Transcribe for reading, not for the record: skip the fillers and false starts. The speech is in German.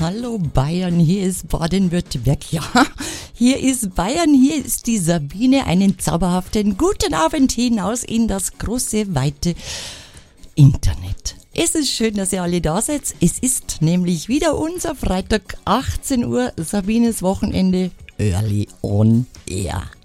Hallo Bayern, hier ist Baden-Württemberg. Ja, hier ist Bayern, hier ist die Sabine. Einen zauberhaften guten Abend hinaus in das große, weite Internet. Es ist schön, dass ihr alle da seid. Es ist nämlich wieder unser Freitag, 18 Uhr, Sabines Wochenende, Early on Air.